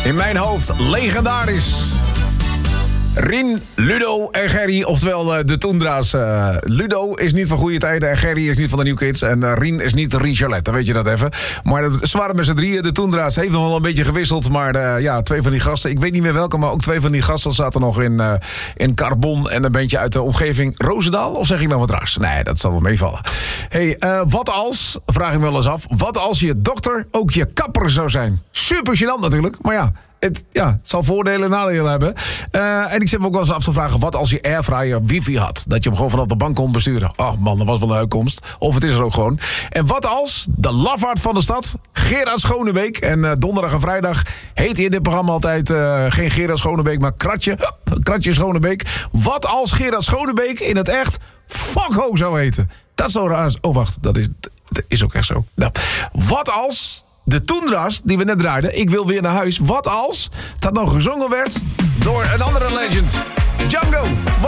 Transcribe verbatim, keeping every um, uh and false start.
In mijn hoofd legendarisch. Rien, Ludo en Gerry, oftewel uh, de Toendra's. Uh, Ludo is niet van goede tijden en Gerry is niet van de New Kids. En uh, Rien is niet Rien Charlotte, dan weet je dat even. Maar dat, ze waren met z'n drieën, de Toendra's. Heeft nog wel een beetje gewisseld, maar uh, ja, twee van die gasten... ik weet niet meer welke, maar ook twee van die gasten zaten nog in, uh, in Carbon... en een beetje uit de omgeving Roosendaal. Of zeg ik nou wat raars? Nee, dat zal wel meevallen. Hey, uh, wat als, vraag ik me wel eens af... wat als je dokter ook je kapper zou zijn? Super gênant natuurlijk, maar ja... Het, ja, het zal voordelen en nadelen hebben. Uh, en ik zit me ook wel eens af te vragen... wat als je airfryer wifi had? Dat je hem gewoon vanaf de bank kon besturen. Oh man, dat was wel een uitkomst. Of het is er ook gewoon. En wat als de lafaard van de stad... Gerard Schonebeek... en uh, donderdag en vrijdag heet hij in dit programma altijd... Uh, geen Gerard Schonebeek, maar Kratje. Kratje Schonebeek. Wat als Gerard Schonebeek in het echt... Fuckho zou heten? Dat is zo raar. Oh, wacht. Dat is, dat is ook echt zo. Nou, wat als... de Toendra's die we net draaiden, Ik wil weer naar huis. Wat als dat nog gezongen werd door een andere legend, Django.